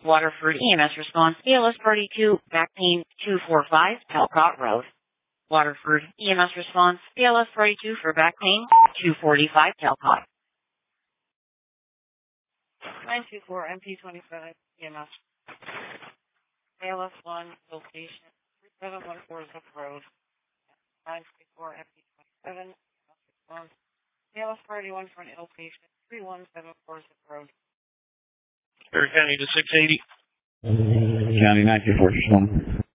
Waterford EMS response, ALS party 2, back pain 245, Talcott Road. Waterford EMS response, ALS party 2 for back pain 245, Talcott. 924 MP25 EMS. ALS 1 location 3714 Zip Road. 924 MP27 response. ALS party 1 for an ill patient 3174 Zip Road. Perry County to 680. County 924, just one.